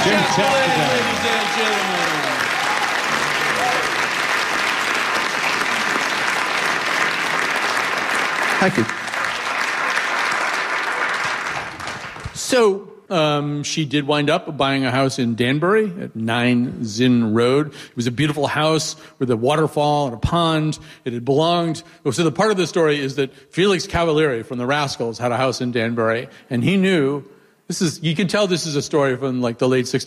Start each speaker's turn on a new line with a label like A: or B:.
A: Chapdelaine, ladies and gentlemen.
B: Thank you.
A: So she did wind up buying a house in Danbury at 9 Zinn Road. It was a beautiful house with a waterfall and a pond. It had belonged. So the part of the story is that Felix Cavalieri from the Rascals had a house in Danbury, and he knew. You can tell this is a story from like the late 60s